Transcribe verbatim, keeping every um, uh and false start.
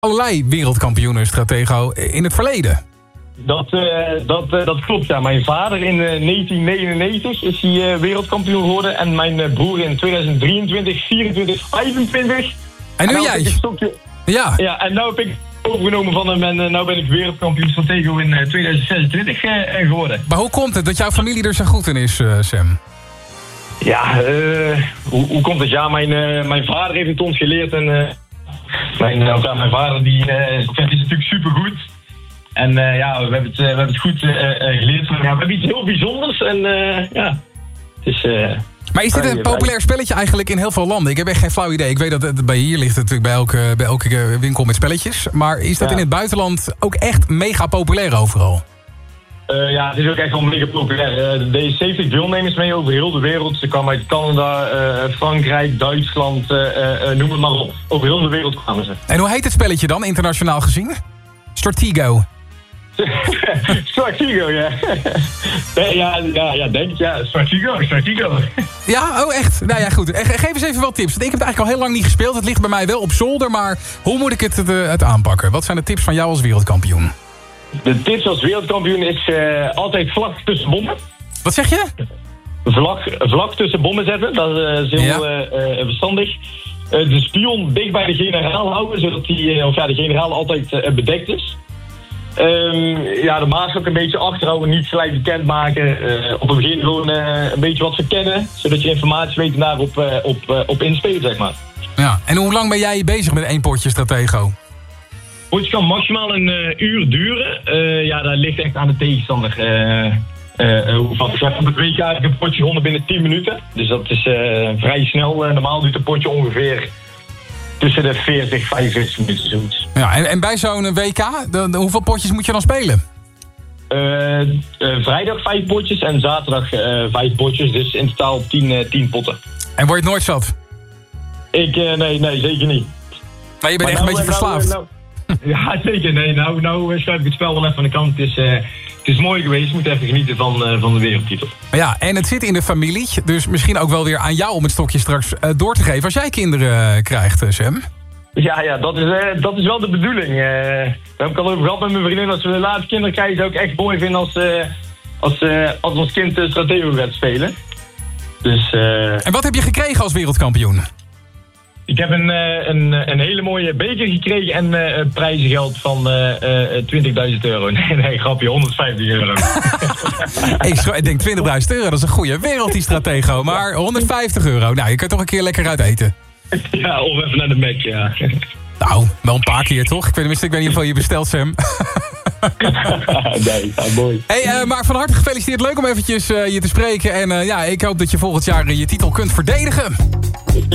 allerlei wereldkampioenen, Stratego, in het verleden. Dat, uh, dat, uh, dat klopt, ja. Mijn vader in uh, negentien negenennegentig is hij uh, wereldkampioen geworden. En mijn uh, broer in tweeduizend drieëntwintig, vierentwintig, vijfentwintig. En nu en jij? Stokje... Ja. Ja, en nu heb ik overgenomen van hem. En uh, nu ben ik wereldkampioen Stratego in uh, tweeduizend zesentwintig uh, geworden. Maar hoe komt het dat jouw familie er zo goed in is, uh, Sam? Ja, uh, hoe, hoe komt het? Ja, mijn, uh, mijn vader heeft het ons geleerd. En uh, mijn, uh, ja, mijn vader die, uh, is natuurlijk supergoed. En uh, ja, we hebben het, uh, we hebben het goed uh, uh, geleerd. Ja, we hebben iets heel bijzonders. En uh, ja, het is... Uh, maar is dit een populair spelletje eigenlijk in heel veel landen? Ik heb echt geen flauw idee. Ik weet dat het bij hier ligt natuurlijk bij elke, bij elke winkel met spelletjes. Maar is dat ja. in het buitenland ook echt mega populair overal? Uh, ja, het is ook echt wel mega populair. Uh, er deden zeventig deelnemers mee over heel de wereld. Ze kwamen uit Canada, uh, Frankrijk, Duitsland, uh, uh, noem het maar op. Over heel de wereld kwamen ze. En hoe heet het spelletje dan, internationaal gezien? Stratego. Stratego, ja. ja. Ja, ja, denk ja. Stratego, Stratego. Ja, oh echt? Nou ja, goed. Geef eens even wat tips. Want ik heb het eigenlijk al heel lang niet gespeeld. Het ligt bij mij wel op zolder, maar hoe moet ik het, het, het aanpakken? Wat zijn de tips van jou als wereldkampioen? De tips als wereldkampioen is uh, altijd vlag tussen bommen. Wat zeg je? Vlag, vlag tussen bommen zetten, dat is heel ja. uh, uh, verstandig. Uh, de spion dicht bij de generaal houden, zodat die, uh, of ja, de generaal altijd uh, bedekt is. Um, ja, de maas ook een beetje achterhouden, niet gelijk bekend maken. Uh, op het begin gewoon uh, een beetje wat verkennen, zodat je informatie weet en daarop uh, op, uh, op inspelen, zeg maar. Ja, en hoe lang ben jij bezig met één potje Stratego? Het kan maximaal een uh, uur duren. Uh, ja, dat ligt echt aan de tegenstander. Uh, uh, van, ik heb op het W K eigenlijk een potje gewonnen binnen tien minuten. Dus dat is uh, vrij snel. Uh, normaal duurt een potje ongeveer tussen de veertig, vijfenveertig minuten zoiets. Ja, en, en bij zo'n W K, de, de, hoeveel potjes moet je dan spelen? Uh, uh, vrijdag vijf potjes en zaterdag uh, vijf potjes. Dus in totaal tien, uh, tien potten. En word je het nooit zat? Ik, uh, nee, nee, zeker niet. Maar je bent maar echt nou, een beetje nou, verslaafd. Nou, Ja, zeker. Nee, nou, nou schuif ik het spel wel even aan de kant. Het is, uh, het is mooi geweest. Je moet even genieten van, uh, van de wereldtitel. Ja, en het zit in de familie. Dus misschien ook wel weer aan jou om het stokje straks uh, door te geven. Als jij kinderen uh, krijgt, uh, Sam. Ja, ja dat, is, uh, dat is wel de bedoeling. Uh, daar heb ik al over gehad met mijn vriendin. Als we de laatste kinderen krijgen, zou ik echt mooi vinden als, uh, als, uh, als ons kind uh, Stratego gaat spelen. Dus, uh... En wat heb je gekregen als wereldkampioen? Ik heb een, een, een hele mooie beker gekregen en uh, prijzengeld van uh, uh, twintigduizend euro. Nee, nee, grapje, honderdvijftig euro. Hey, ik denk twintigduizend euro, dat is een goede wereld, die Stratego. Maar honderdvijftig euro, nou, je kunt toch een keer lekker uit eten. Ja, of even naar de Mac, ja. Nou, wel een paar keer, toch? Ik weet, tenminste, ik weet niet hoeveel je bestelt, Sam. Nee, ja, mooi. Hey, uh, maar van harte gefeliciteerd. Leuk om eventjes uh, je te spreken. En uh, ja, ik hoop dat je volgend jaar uh, je titel kunt verdedigen.